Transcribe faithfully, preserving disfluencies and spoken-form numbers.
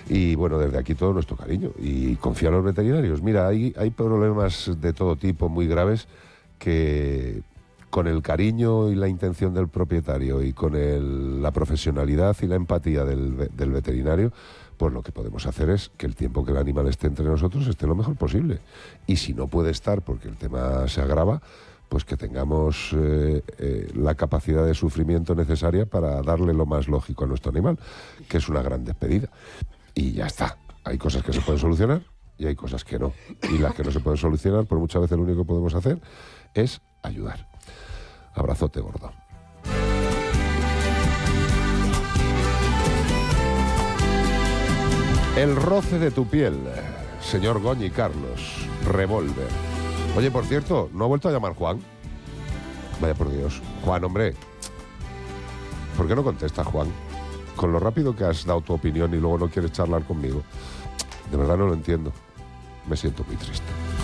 Y bueno, desde aquí todo nuestro cariño. Y confía en los veterinarios. Mira, hay, hay problemas de todo tipo muy graves que con el cariño y la intención del propietario y con el, la profesionalidad y la empatía del, del veterinario, pues lo que podemos hacer es que el tiempo que el animal esté entre nosotros esté lo mejor posible. Y si no puede estar porque el tema se agrava, pues que tengamos eh, eh, la capacidad de sufrimiento necesaria para darle lo más lógico a nuestro animal, que es una gran despedida. Y ya está. Hay cosas que se pueden solucionar y hay cosas que no. Y las que no se pueden solucionar, por muchas veces lo único que podemos hacer es ayudar. Abrazote gordo. El roce de tu piel, señor Goñi Carlos, revólver. Oye, por cierto, ¿no ha vuelto a llamar Juan? Vaya por Dios. Juan, hombre, ¿por qué no contesta, Juan? Con lo rápido que has dado tu opinión y luego no quieres charlar conmigo. De verdad no lo entiendo. Me siento muy triste.